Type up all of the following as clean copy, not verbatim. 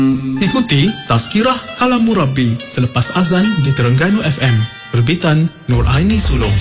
Ikuti Tazkirah Kalam Murabi selepas azan di Terengganu FM. Perbitan Nur Aini Sulong.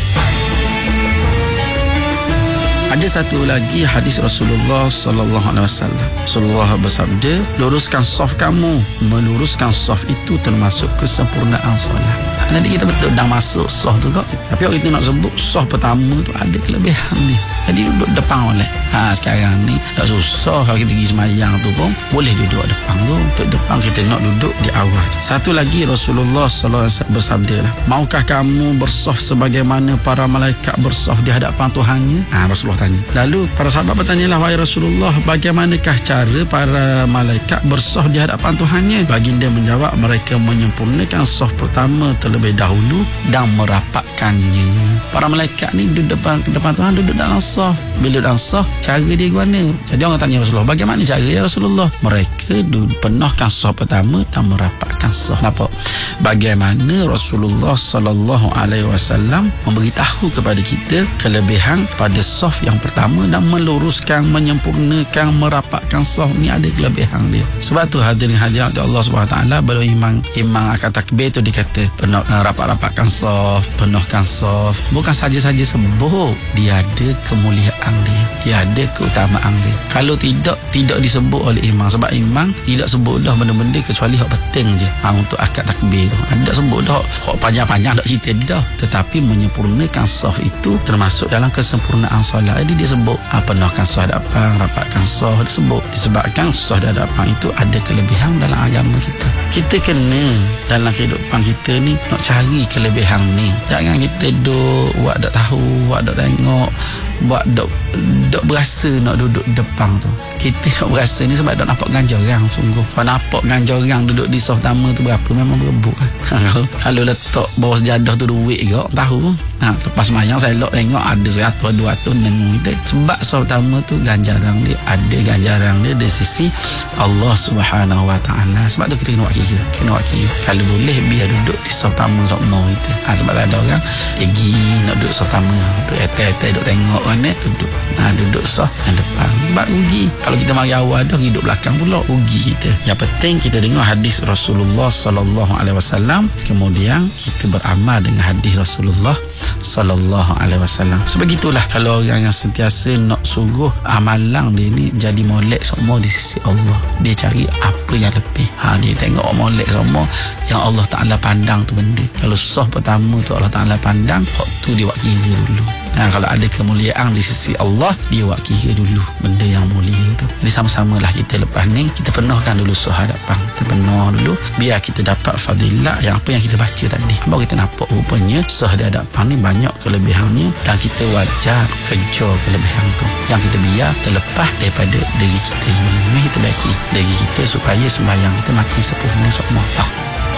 Ada satu lagi hadis Rasulullah sallallahu alaihi wasallam. Rasulullah bersabda, luruskan saf kamu. Meluruskan saf itu termasuk kesempurnaan solat. Nanti kita betul dah masuk saf tu kok. Tapi kalau kita nak sebut saf pertama tu ada kelebihan ni. Jadi duduk depan oleh. Sekarang ni tak susah kalau kita pergi semayang tu pun boleh duduk depan tu. Duduk depan kita nak duduk di awal. Satu lagi Rasulullah sallallahu alaihi wasallam bersabda lah, maukah kamu bersaf sebagaimana para malaikat bersaf di hadapan Tuhannya? Rasulullah tanya. Lalu para sahabat bertanyalah, wahai Rasulullah, bagaimanakah cara para malaikat bersaf di hadapan Tuhannya? Baginda menjawab, mereka menyempurnakan saf pertama terlebih dahulu dan merapatkannya. Para malaikat ni duduk depan Tuhan, duduk dalam saf. Bila dalam saf, cara dia mana? Jadi orang tanya Rasulullah, bagaimana cara ya Rasulullah? Mereka penuhkan saf pertama dan merapatkan saf. Nampak? Bagaimana Rasulullah sallallahu alaihi wasallam memberitahu kepada kita kelebihan pada saf yang pertama dan meluruskan, menyempurnakan, merapatkan saf ni ada kelebihan dia. Sebab tu hadirin hadirat Allah Subhanahu taala, baru imam akan takbir tu dikata rapat-rapatkan saf, penuhkan saf. Bukan saja-saja sebut, dia ada kemuliaan dia ada keutamaan dia. Kalau tidak disebut oleh imam, sebab imam tidak sebut dah benda-benda kecuali hak penting je untuk akad takbir tu. Tak sebut dah hak panjang-panjang, tak cerita dah. Tetapi menyempurnakan saf itu termasuk dalam kesempurnaan solat. Jadi dia sebut penuhkan saf hadapan, rapatkan saf, disebut. Disebabkan saf hadapan itu ada kelebihan dalam agama kita. Kita kena dalam kehidupan kita ni nak cari kelebihan ni. Jangan kita buat tak tahu, buat tak tengok, buat dok berasa nak duduk depan tu. Kita nak berasa ni sebab dak nampak ganjaran sungguh. Kalau nampak ganjaran duduk di saf pertama tu berapa, memang berebut kan. Kalau letak bawah sejadah tu duit ke, tahu. Lepas mayang saya elok tengok ada 100 200 nengung kita. Sebab saf pertama tu ganjaran dia, ada ganjaran dia dari sisi Allah Subhanahu wa taala. Sebab tu kita kena buat kira. Kalau boleh biar duduk di saf pertama sama kita. Sebab ada orang pergi nak duduk saf pertama, duduk etai-etai duduk tengok mana duduk saf yang depan. Sebab rugi. Kalau kita mari awal dah hidup belakang pula, rugi kita. Yang penting kita dengar hadis Rasulullah sallallahu alaihi wasallam, kemudian kita beramal dengan hadis Rasulullah sallallahu alaihi wasallam. Sebegitulah kalau orang yang sentiasa nak suruh amalan dia ni jadi molek semua di sisi Allah. Dia cari apa yang lebih. Dia tengok molek semua yang Allah Taala pandang tu benda. Kalau saf pertama tu Allah Taala pandang, waktu dia buat kira dulu. Kalau ada kemuliaan di sisi Allah, dia buat kira dulu benda yang mulia tu. Jadi sama-samalah kita lepas ni, kita penuhkan dulu saf hadapan. Kita penuh dulu biar kita dapat fadilah yang apa yang kita baca tadi. Baru kita nampak rupanya saf di hadapan ni banyak kelebihannya dan kita wajar kejar kelebihan tu. Yang kita biar terlepas daripada diri kita ini. Kita baiki diri kita supaya sembahyang kita makin sempurna semua.